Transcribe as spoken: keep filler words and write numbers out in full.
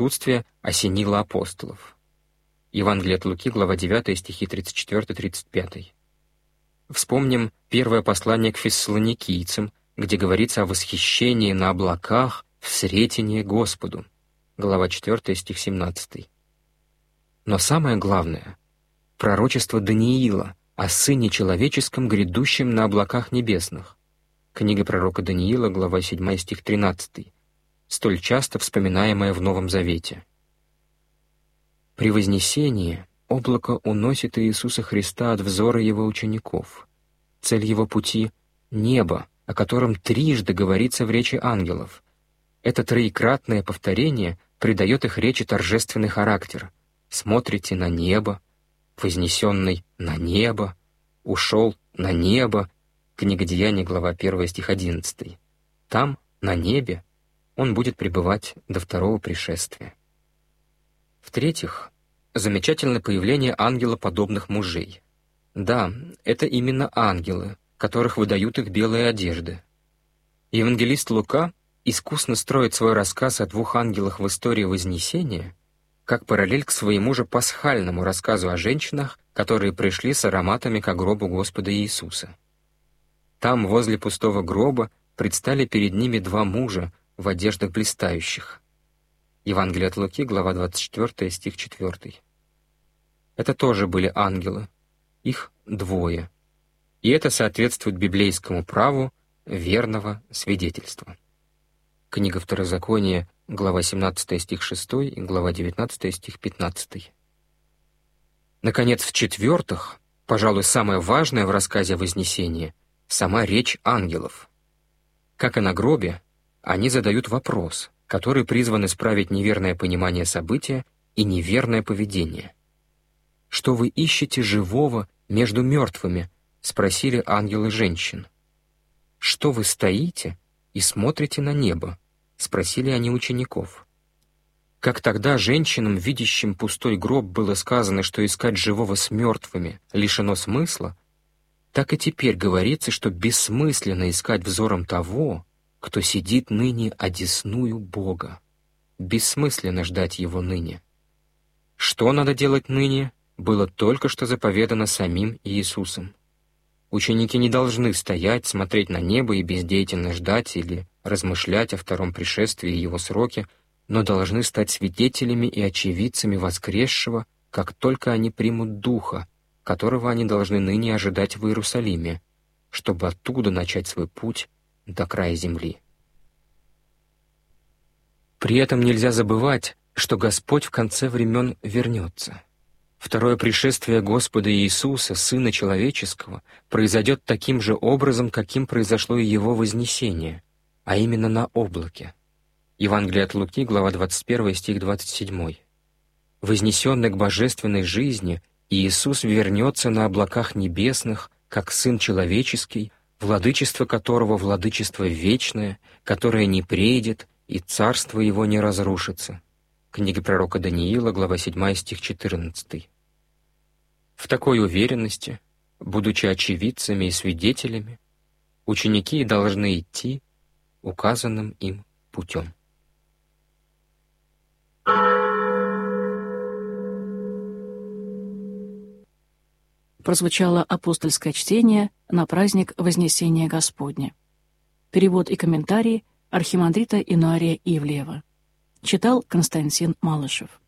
присутствие осенило апостолов. Евангелие от Луки, глава девятая, стихи тридцать четыре тридцать пять. Вспомним первое послание к фессалоникийцам, где говорится о восхищении на облаках в сретении Господу. Глава четвёртая, стих семнадцатый. Но самое главное — пророчество Даниила о Сыне Человеческом, грядущем на облаках небесных. Книга пророка Даниила, глава седьмая, стих тринадцатый, столь часто вспоминаемая в Новом Завете. При вознесении облако уносит Иисуса Христа от взора Его учеников. Цель Его пути — небо, о котором трижды говорится в речи ангелов. Это троекратное повторение придает их речи торжественный характер. «Смотрите на небо», «вознесенный на небо», «ушел на небо», книга Деяний, глава первая, стих одиннадцатый. Там, на небе, Он будет пребывать до второго пришествия. В-третьих, замечательное появление ангелоподобных мужей. Да, это именно ангелы, которых выдают их белые одежды. Евангелист Лука искусно строит свой рассказ о двух ангелах в истории Вознесения как параллель к своему же пасхальному рассказу о женщинах, которые пришли с ароматами ко гробу Господа Иисуса. Там, возле пустого гроба, предстали перед ними два мужа в одеждах блистающих. Евангелие от Луки, глава двадцать четвёртая, стих четвёртый. Это тоже были ангелы. Их двое. И это соответствует библейскому праву верного свидетельства. Книга Второзакония, глава семнадцатая, стих шестой, и глава девятнадцатая, стих пятнадцатый. Наконец, в-четвертых, пожалуй, самое важное в рассказе о Вознесении — сама речь ангелов. Как и на гробе, они задают вопрос, который призван исправить неверное понимание события и неверное поведение. «Что вы ищете живого между мертвыми?» — спросили ангелы женщин. «Что вы стоите и смотрите на небо?» — спросили они учеников. Как тогда женщинам, видящим пустой гроб, было сказано, что искать живого с мертвыми лишено смысла, так и теперь говорится, что бессмысленно искать взором того, кто сидит ныне одесную Бога. Бессмысленно ждать Его ныне. Что надо делать ныне, было только что заповедано самим Иисусом. Ученики не должны стоять, смотреть на небо и бездеятельно ждать или размышлять о втором пришествии и его сроке, но должны стать свидетелями и очевидцами воскресшего, как только они примут Духа, которого они должны ныне ожидать в Иерусалиме, чтобы оттуда начать свой путь до края земли. При этом нельзя забывать, что Господь в конце времен вернется. Второе пришествие Господа Иисуса, Сына Человеческого, произойдет таким же образом, каким произошло и Его вознесение, а именно на облаке. Евангелие от Луки, глава двадцать первая, стих двадцать седьмой. Вознесенный к божественной жизни, Иисус вернется на облаках небесных, как Сын Человеческий, владычество которого — владычество вечное, которое не преедет, и царство Его не разрушится. Книга пророка Даниила, глава седьмая, стих четырнадцатый. В такой уверенности, будучи очевидцами и свидетелями, ученики должны идти указанным им путем. Прозвучало апостольское чтение на праздник Вознесения Господня. Перевод и комментарии архимандрита Инуария Ивлеева. Читал Константин Малышев.